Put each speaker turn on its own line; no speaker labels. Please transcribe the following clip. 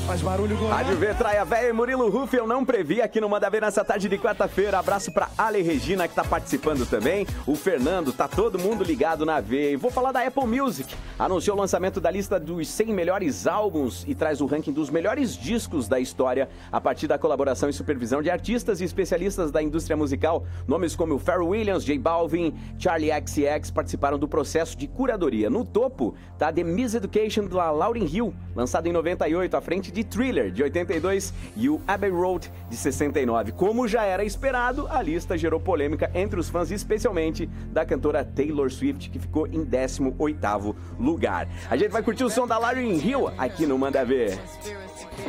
Faz barulho, Goiás.
Rádio V, Traia Véia e Murilo Ruff, eu não previ aqui no Manda Ver nessa tarde de quarta-feira. Abraço pra Ale Regina, que tá participando também. O Fernando, tá todo mundo ligado na V. E vou falar da Apple Music. Anunciou o lançamento da lista dos 100 melhores álbuns e traz o ranking dos melhores discos da história a partir da colaboração e supervisão de artistas e especialistas da indústria musical. Nomes como Pharrell Williams, J Balvin, Charli XCX participaram do processo de curadoria. No topo tá The Miseducation da Lauryn Hill, lançado em 98, à frente de Thriller, de 82, e o Abbey Road, de 69. Como já era esperado, a lista gerou polêmica entre os fãs, especialmente da cantora Taylor Swift, que ficou em 18º lugar. A gente vai curtir o som da Lauryn Hill aqui no Manda Ver.